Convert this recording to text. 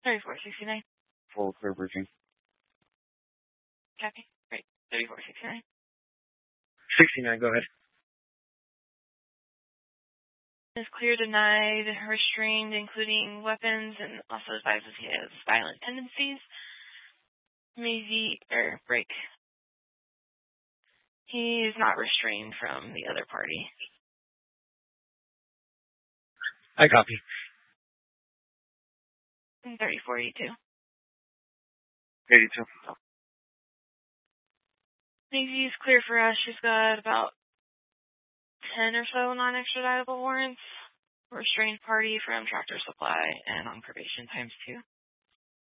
3469. Full clear bridging. Copy. Right. 3469. 69, go ahead. Is clear denied, restrained, including weapons, and also advises he has violent tendencies. Maybe, or break. He is not restrained from the other party. I copy. 3482. 82. Navy is clear for us. She's got about 10 or so non-extraditable warrants. Restrained party from Tractor Supply and on probation ×2.